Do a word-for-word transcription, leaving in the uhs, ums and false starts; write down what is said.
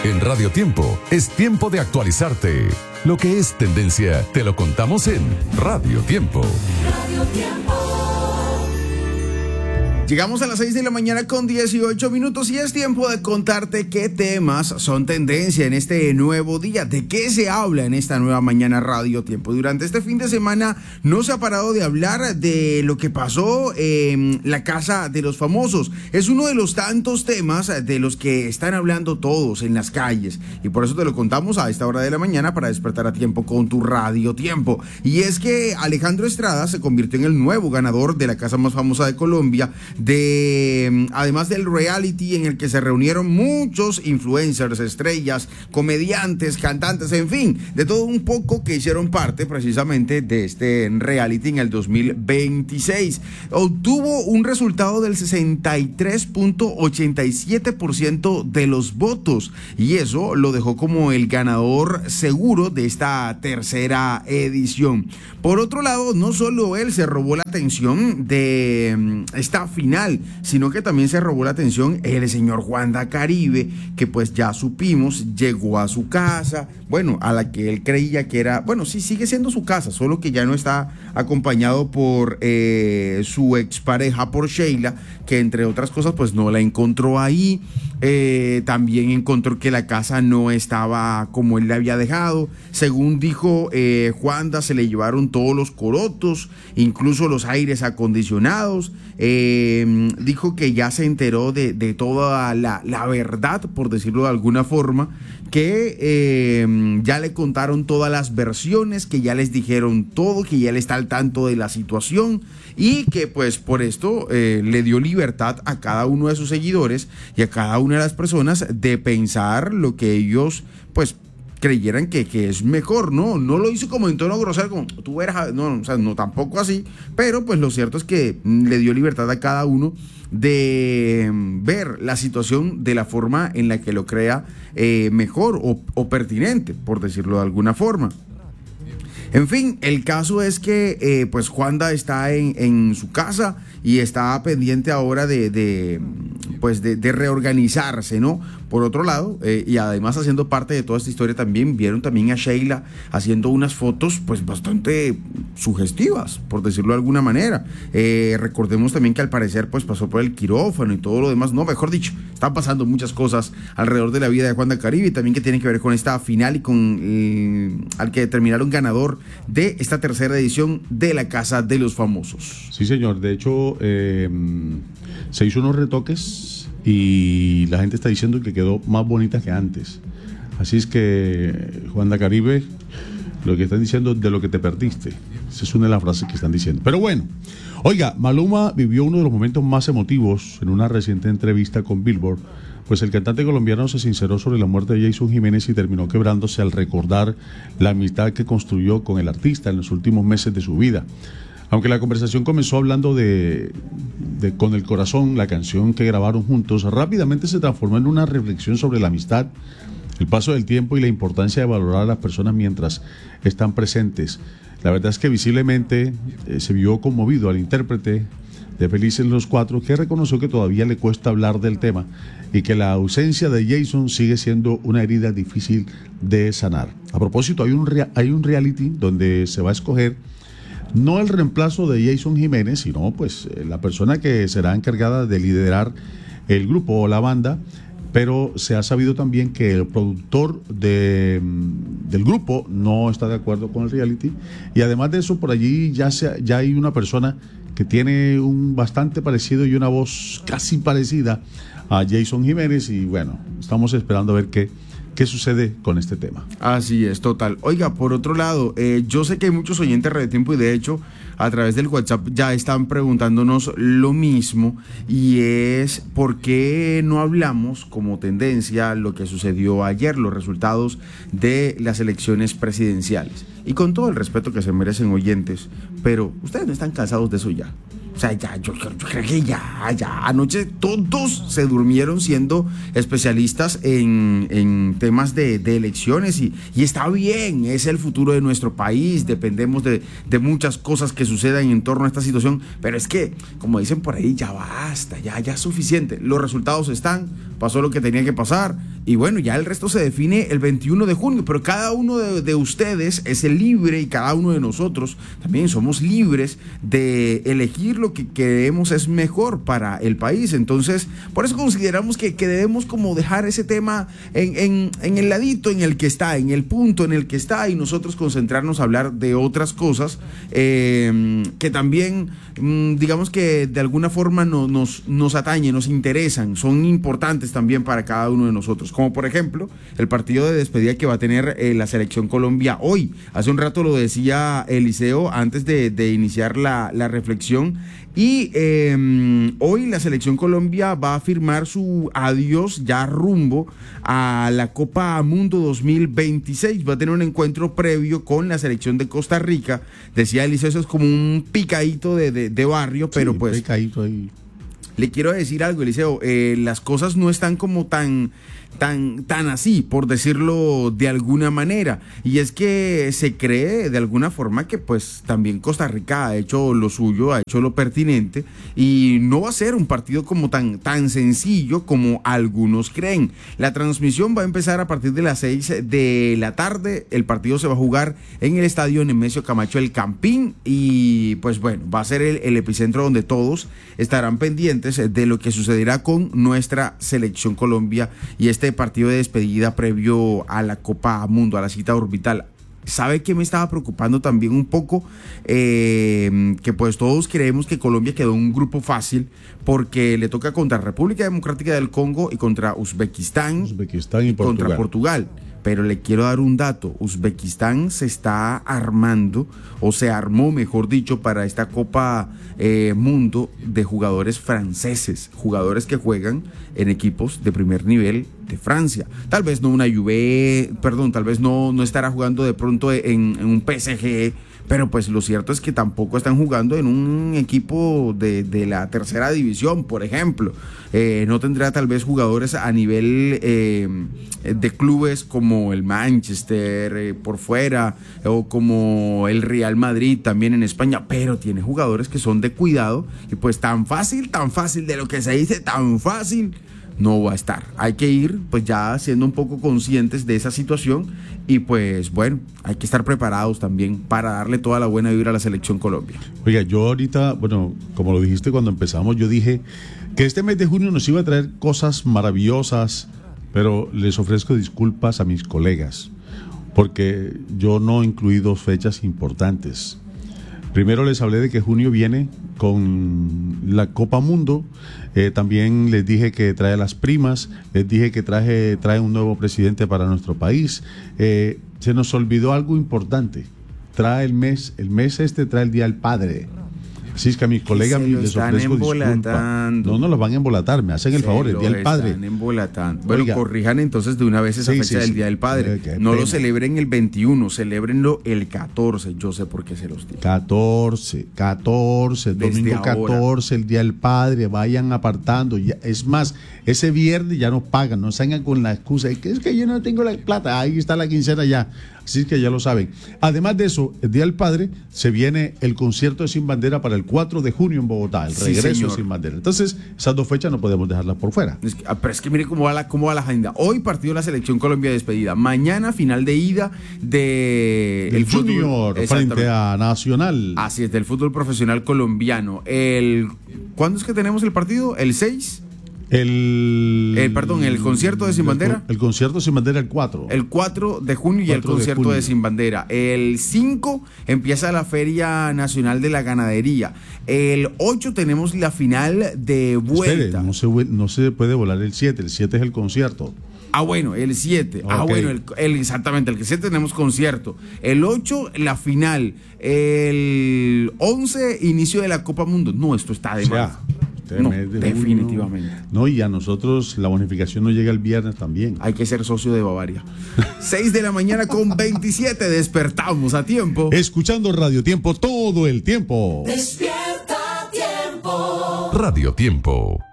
En Radio Tiempo es tiempo de actualizarte. Lo que es tendencia te lo contamos en Radio Tiempo. Radio Tiempo. Llegamos a las seis de la mañana con dieciocho minutos y es tiempo de contarte qué temas son tendencia en este nuevo día, de qué se habla en esta nueva mañana Radio Tiempo. Durante este fin de semana no se ha parado de hablar de lo que pasó en la Casa de los Famosos. Es uno de los tantos temas de los que están hablando todos en las calles y por eso te lo contamos a esta hora de la mañana para despertar a tiempo con tu Radio Tiempo. Y es que Alejandro Estrada se convirtió en el nuevo ganador de la casa más famosa de Colombia, de además del reality en el que se reunieron muchos influencers, estrellas, comediantes, cantantes, en fin, de todo un poco que hicieron parte precisamente de este reality en el dos mil veintiséis. Obtuvo un resultado del sesenta y tres punto ochenta y siete por ciento de los votos y eso lo dejó como el ganador seguro de esta tercera edición. Por otro lado, no solo él se robó la atención de esta final, sino que también se robó la atención el señor Juanda Caribe, que pues ya supimos, llegó a su casa, bueno, a la que él creía que era, bueno, sí, sigue siendo su casa, solo que ya no está acompañado por eh, su expareja, por Sheila, que entre otras cosas pues no la encontró ahí. Eh, también encontró que la casa no estaba como él le había dejado. Según dijo eh, Juanda, se le llevaron todos los corotos, incluso los aires acondicionados. Eh, dijo que ya se enteró de, de toda la, la verdad, por decirlo de alguna forma, que eh, ya le contaron todas las versiones, que ya les dijeron todo, que ya él está al tanto de la situación y que pues por esto eh, le dio libertad a cada uno de sus seguidores y a cada una de las personas de pensar lo que ellos pues creyeran que, que es mejor, ¿no? No lo hizo como en tono grosero, como tú eras, no, o sea, no tampoco así, pero pues lo cierto es que le dio libertad a cada uno de ver la situación de la forma en la que lo crea eh, mejor o, o pertinente, por decirlo de alguna forma. En fin, el caso es que eh, pues Juanda está en, en su casa y está pendiente ahora de, de pues de, de reorganizarse, ¿no? Por otro lado, eh, y además haciendo parte de toda esta historia también, vieron también a Sheila haciendo unas fotos pues bastante sugestivas, por decirlo de alguna manera. Eh, recordemos también que al parecer pues pasó por el quirófano y todo lo demás, no, mejor dicho, están pasando muchas cosas alrededor de la vida de Juanda Caribe y también que tienen que ver con esta final y con eh, al que determinaron ganador de esta tercera edición de la Casa de los Famosos. Sí, señor, de hecho eh, se hizo unos retoques y la gente está diciendo que quedó más bonita que antes. Así es que, Juanda Caribe, lo que están diciendo de lo que te perdiste. Esa es una de las frases que están diciendo. Pero bueno, oiga, Maluma vivió uno de los momentos más emotivos en una reciente entrevista con Billboard, pues el cantante colombiano se sinceró sobre la muerte de Jason Jiménez y terminó quebrándose al recordar la amistad que construyó con el artista en los últimos meses de su vida. Aunque la conversación comenzó hablando de, de Con el Corazón, la canción que grabaron juntos, rápidamente se transformó en una reflexión sobre la amistad, el paso del tiempo y la importancia de valorar a las personas mientras están presentes. La verdad es que visiblemente eh, se vio conmovido al intérprete de Felices los Cuatro, que reconoció que todavía le cuesta hablar del tema y que la ausencia de Jason sigue siendo una herida difícil de sanar. A propósito, hay un, rea- hay un reality donde se va a escoger no el reemplazo de Jason Jiménez, sino pues eh, la persona que será encargada de liderar el grupo o la banda, pero se ha sabido también que el productor de, del grupo no está de acuerdo con el reality y además de eso por allí ya, se, ya hay una persona que tiene un bastante parecido y una voz casi parecida a Jason Jiménez y bueno, estamos esperando a ver qué ¿Qué sucede con este tema? Así es, total. Oiga, por otro lado, eh, yo sé que hay muchos oyentes de Radio Tiempo y de hecho a través del WhatsApp ya están preguntándonos lo mismo y es ¿por qué no hablamos como tendencia lo que sucedió ayer, los resultados de las elecciones presidenciales? Y con todo el respeto que se merecen oyentes, pero ustedes no están cansados de eso ya. O sea, ya, yo, yo creo que ya, ya, anoche todos se durmieron siendo especialistas en, en temas de, de elecciones y, y está bien, es el futuro de nuestro país, dependemos de, de muchas cosas que sucedan en torno a esta situación, pero es que, como dicen por ahí, ya basta, ya, ya es suficiente, los resultados están, pasó lo que tenía que pasar y bueno, ya el resto se define el veintiuno de junio, pero cada uno de, de ustedes es el libre y cada uno de nosotros también somos libres de elegir lo que creemos es mejor para el país. Entonces, por eso consideramos que, que debemos como dejar ese tema en, en, en el ladito en el que está, en el punto en el que está, y nosotros concentrarnos a hablar de otras cosas eh, que también, digamos que de alguna forma no, nos, nos atañen, nos interesan, son importantes también para cada uno de nosotros. Como por ejemplo, el partido de despedida que va a tener eh, la Selección Colombia hoy. Hace un rato lo decía Eliseo antes de, de iniciar la, la reflexión. Y eh, hoy la Selección Colombia va a firmar su adiós ya rumbo a la Copa Mundo dos mil veintiséis. Va a tener un encuentro previo con la selección de Costa Rica. Decía Eliseo, eso es como un picadito de, de, de barrio, pero sí, pues... picadito ahí. Le quiero decir algo, Eliseo, eh, las cosas no están como tan, tan, tan así, por decirlo de alguna manera, y es que se cree de alguna forma que pues también Costa Rica ha hecho lo suyo, ha hecho lo pertinente, y no va a ser un partido como tan, tan sencillo como algunos creen. La transmisión va a empezar a partir de las seis de la tarde, el partido se va a jugar en el estadio Nemesio Camacho El Campín, y pues bueno, va a ser el, el epicentro donde todos estarán pendientes de lo que sucederá con nuestra Selección Colombia y este partido de despedida previo a la Copa Mundo, a la cita orbital. ¿Sabe qué me estaba preocupando también un poco? Eh, que pues todos creemos que Colombia quedó en un grupo fácil porque le toca contra República Democrática del Congo y contra Uzbekistán, Uzbekistán y, y Portugal. contra Portugal. Pero le quiero dar un dato, Uzbekistán se está armando, o se armó mejor dicho, para esta Copa eh, Mundo de jugadores franceses, jugadores que juegan en equipos de primer nivel de Francia. Tal vez no una Juve, perdón, tal vez no, no estará jugando de pronto en, en un P S G, pero pues lo cierto es que tampoco están jugando en un equipo de, de la tercera división, por ejemplo. Eh, no tendrá tal vez jugadores a nivel eh, de clubes como el Manchester eh, por fuera, o como el Real Madrid también en España, pero tiene jugadores que son de cuidado, y pues tan fácil, tan fácil de lo que se dice, tan fácil no va a estar. Hay que ir pues ya siendo un poco conscientes de esa situación, y pues bueno, hay que estar preparados también para darle toda la buena vibra a la Selección Colombia. Oiga, yo ahorita, bueno, como lo dijiste cuando empezamos, yo dije que este mes de junio nos iba a traer cosas maravillosas, pero les ofrezco disculpas a mis colegas, porque yo no incluí dos fechas importantes. Primero les hablé de que junio viene con la Copa Mundo, eh, también les dije que trae a las primas, les dije que traje, trae un nuevo presidente para nuestro país. Eh, se nos olvidó algo importante, trae el mes, el mes este trae el Día del Padre. Así es que a mis colegas les ofrezco disculpas. No, no los van a embolatar, me hacen el se favor, el Día del Padre. Están embolatando. Bueno, Oiga, corrijan entonces de una vez esa sí, fecha sí, del sí. Día del Padre. Qué no pena. lo celebren el veintiuno, celebrenlo el catorce. Yo sé por qué se los digo. catorce, catorce, Desde domingo ahora. catorce, el Día del Padre, vayan apartando. Ya, es más, ese viernes ya nos pagan, no salgan con la excusa de que es que yo no tengo la plata, ahí está la quincena ya. Así que ya lo saben. Además de eso, el Día del Padre, se viene el concierto de Sin Bandera para el cuatro de junio en Bogotá, el Sí, regreso señor. de Sin Bandera. Entonces, esas dos fechas no podemos dejarlas por fuera. Es que, ah, pero es que mire cómo va la, cómo va la agenda. Hoy partido de la Selección Colombia de despedida. Mañana final de ida de El Junior fútbol, frente a Nacional. Así es, del fútbol profesional colombiano. El, ¿Cuándo es que tenemos el partido? ¿El seis? El, El, perdón, el concierto de Sin Bandera. El, el concierto de Sin Bandera el cuatro. El cuatro de junio y el concierto de, de Sin Bandera. El cinco empieza la Feria Nacional de la Ganadería. El ocho tenemos la final de vuelta. Espere, no se, no se puede volar el siete. El siete es el concierto. Ah, bueno, el siete. Okay. Ah, bueno, el, el, exactamente, el siete tenemos concierto. El ocho, la final. El once, inicio de la Copa Mundo. No, esto está de más. No, de definitivamente. Junio. No, y a nosotros la bonificación no llega el viernes también. Hay que ser socio de Bavaria. seis de la mañana con veintisiete, despertamos a tiempo. Escuchando Radio Tiempo todo el tiempo. Despierta Tiempo. Radio Tiempo.